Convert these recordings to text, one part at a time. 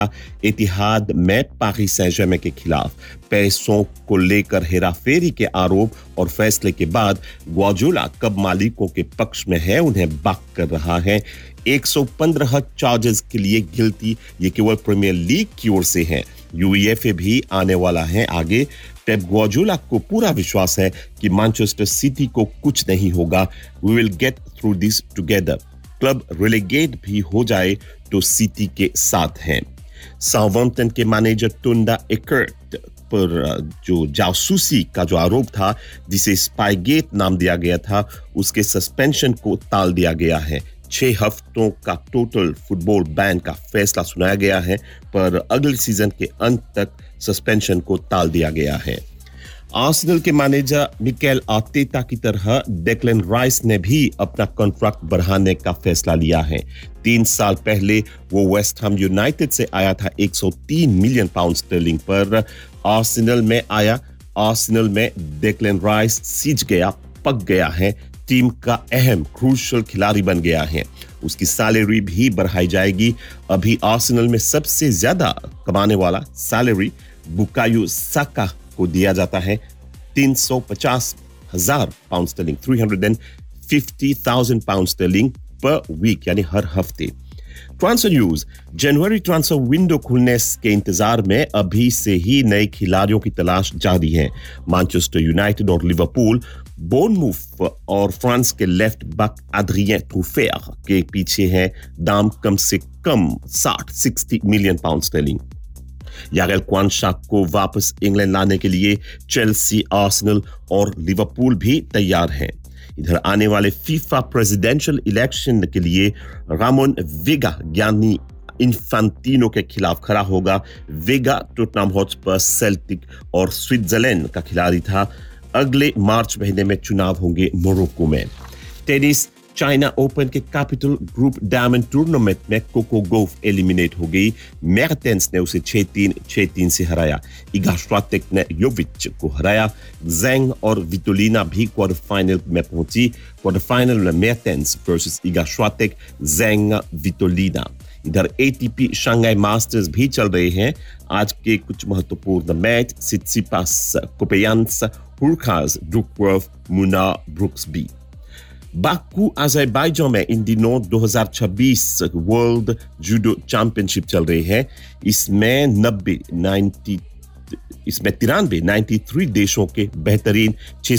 इतिहाद में Paris Saint Germain के खिलाफ पैसों को लेकर हेराफेरी के आरोप और फैसले के बाद ग्वार्डियोला कब मालिकों के पक्ष में है, उन्हें बाक कर रहा है। 115 चार्जेस के लिए गिल्टी, ये केवल प्रीमियर लीग की ओर से है। यूईएफए भी आने वाला है आगे। पेप ग्वार्डियोला को पूरा विश्वास है कि मैनचेस्टर सिटी को कुछ नहीं होगा। We will get through this together. Club रिलेगेट भी हो जाए तो सिटी के साथ हैं। साउथहैम्पटन के मैनेजर टुंडा एकर्ट पर जो जासूसी का जो आरोप था, जिसे स्पाईगेट नाम दिया गया था, उसके सस्पेंशन को टाल दिया गया है। 6 हफ्तों का टोटल फुटबॉल बैन का फैसला सुनाया गया है, पर अगले सीजन के अंत तक सस्पेंशन को टाल दिया गया है। आर्सेनल के मैनेजर मिकेल आर्टेटा की तरह डेक्लन राइस ने भी अपना कॉन्ट्रैक्ट बढ़ाने का फैसला लिया है। 3 साल पहले वो वेस्ट हैम यूनाइटेड से आया था 103 मिलियन पाउंड स्टर्लिंग पर। आर्सेनल में आया। आर्सेनल में डेक्लन राइस सींच गया, पक गया है, टीम का अहम क्रूशियल खिलाड़ी बन गया है। उसकी सैलरी भी बढ़ाई जाएगी। अभी आर्सेनल में सबसे ज्यादा कमाने वाला सैलरी बुकायो साका को दिया जाता है, 350,000 पाउंड स्टर्लिंग, 350,000 पाउंड स्टर्लिंग पर वीक, यानी हर हफ्ते। Transfer news. जनवरी ट्रांसफर विंडो खुलने के इंतजार में अभी से ही नए खिलाड़ियों की तलाश जारी है। मैनचेस्टर यूनाइटेड और लिवरपूल बोर्नमूथ और फ्रांस के लेफ्ट बैक एड्रियन ट्रूफेयर के पीछे है। दाम कम से कम 60 मिलियन पाउंड स्टर्लिंग। यागल क्वानशा को वापस इंग्लैंड लाने के लिए चेल्सी, आर्सेनल और लिवरपूल भी तैयार हैं। इधर आने वाले फीफा प्रेसिडेंशियल इलेक्शन के लिए रामोन वेगा ज्ञानी इन्फांटिनो के खिलाफ खड़ा होगा। वेगा टोटनहम हॉटस्पर, सेल्टिक और स्विट्जरलैंड का खिलाड़ी था। अगले मार्च महीने में चुनाव होंगे मोरक्को में। टेनिस। चाइना ओपन के कैपिटल ग्रुप डायमंड टूर्नामेंट में कोको गॉफ एलिमिनेट हो गई। मेर्टेंस ने उसे 6-3, 6-3 से हराया। इगा श्वाटेक ने योविच को हराया। ज़ेंग और विटोलिना भी क्वार्टर फाइनल में पहुंची। क्वार्टर फाइनल में मेर्टेंस वर्सेस इगा श्वाटेक, ज़ेंग, विटोलिना। इधर एटीपी शंघाई मास्टर्स भी चल रहे हैं। आज के कुछ महत्वपूर्ण मैच: सित्सिपास, कोपेयांस, हुरकाज, डुकवर्थ, मुना, ब्रुक्सबी। बाकू अज़रबैजान में इन दिनों 2026 वर्ल्ड जूडो चैंपियनशिप चल रही है। इसमें 93 देशों के बेहतरीन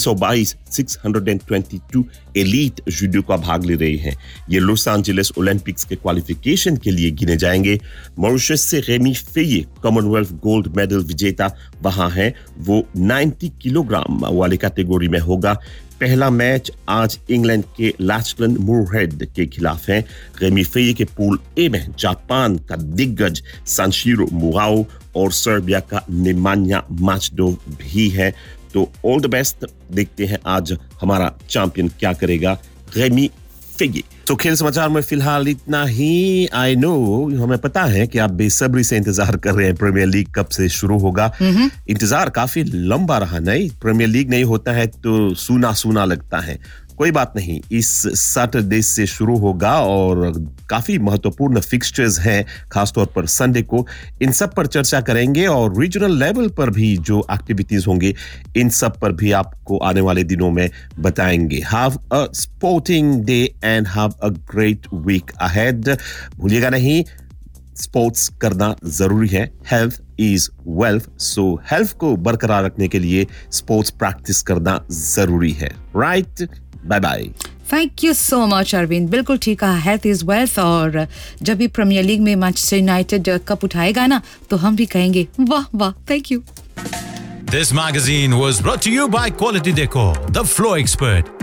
622 एलीट जूडो भाग ले रहे हैं। ये लॉस एंजलिस ओलंपिक्स के क्वालिफिकेशन के लिए गिने जाएंगे। मॉरिशस से रेमी फेये कॉमनवेल्थ गोल्ड मेडल विजेता वहां है। वो 90 किलोग्राम वाली कैटेगरी में होगा। पहला मैच आज इंग्लैंड के लैचलन मूरहेड के खिलाफ है। रेमी फेये के पूल ए में जापान का दिग्गज सांशिरो मुराओ और सर्बिया का नेमान्या माचडोव भी है। तो ऑल द बेस्ट। देखते हैं आज हमारा चैंपियन क्या करेगा, रेमी फेये। तो खेल समाचार में फिलहाल इतना ही। आई नो, हमें पता है कि आप बेसब्री से इंतजार कर रहे हैं प्रीमियर लीग कब से शुरू होगा। इंतजार काफी लंबा रहा। नहीं, प्रीमियर लीग नहीं होता है तो सूना सूना लगता है। कोई बात नहीं, इस सैटरडे से शुरू होगा और काफी महत्वपूर्ण फिक्सचर्स हैं, खासतौर पर संडे को। इन सब पर चर्चा करेंगे और रीजनल लेवल पर भी जो एक्टिविटीज होंगे, इन सब पर भी आपको आने वाले दिनों में बताएंगे। Have a sporting day and have a great week ahead. भूलिएगा नहीं, स्पोर्ट्स करना जरूरी है। Health is wealth, so health को बरकरार रखने के लिए स्पोर्ट्स प्रैक्टिस करना जरूरी है। Right, bye bye. Thank you so much Arvind. बिल्कुल ठीक कहा, हेल्थ इज वेल्थ। और जब भी प्रीमियर लीग में मैनचेस्टर यूनाइटेड कप उठाएगा ना, तो हम भी कहेंगे वाह वाह। Thank you. This magazine was brought to you by Quality Decor, the Flow Expert.